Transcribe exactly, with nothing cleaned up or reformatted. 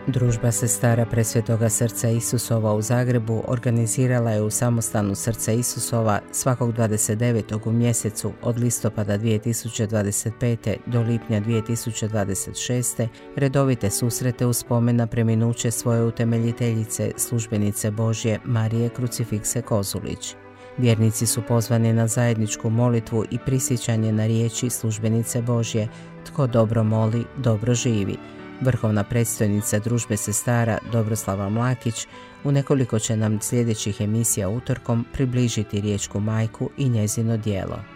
Družba sestara Presvetoga srca Isusova u Zagrebu organizirala je u samostanu Srca Isusova svakog dvadeset devetog u mjesecu od listopada dvije tisuće dvadeset pete. do lipnja dvije tisuće dvadeset šeste. redovite susrete u spomen na preminuće svoje utemeljiteljice, službenice Božje Marije Krucifikse Kozulić. Vjernici su pozvani na zajedničku molitvu i prisjećanje na riječi službenice Božje: "Tko dobro moli, dobro živi." Vrhovna predstojnica Družbe sestara Dobroslava Mlakić u nekoliko će nam sljedećih emisija utorkom približiti riječku majku i njezino djelo.